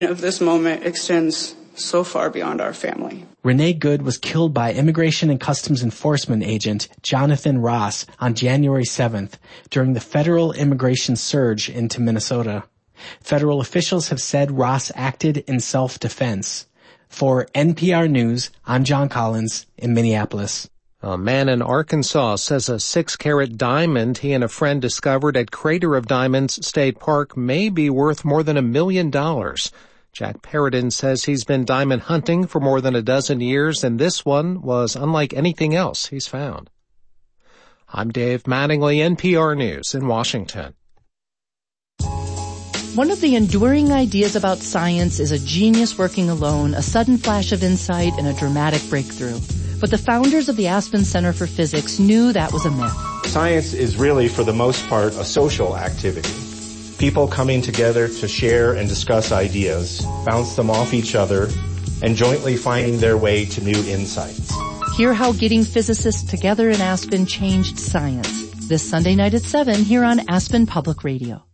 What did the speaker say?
of this moment extends so far beyond our family. Renee Good was killed by Immigration and Customs Enforcement agent Jonathan Ross on January 7th during the federal immigration surge into Minnesota. Federal officials have said Ross acted in self-defense. For NPR News, I'm John Collins in Minneapolis. A man in Arkansas says a 6-carat diamond he and a friend discovered at Crater of Diamonds State Park may be worth more than $1 million. Jack Paradin says he's been diamond hunting for more than a dozen years, and this one was unlike anything else he's found. I'm Dave Mattingly, NPR News in Washington. One of the enduring ideas about science is a genius working alone, a sudden flash of insight, and a dramatic breakthrough. But the founders of the Aspen Center for Physics knew that was a myth. Science is really, for the most part, a social activity. People coming together to share and discuss ideas, bounce them off each other, and jointly finding their way to new insights. Hear how getting physicists together in Aspen changed science. This Sunday night at 7 here on Aspen Public Radio.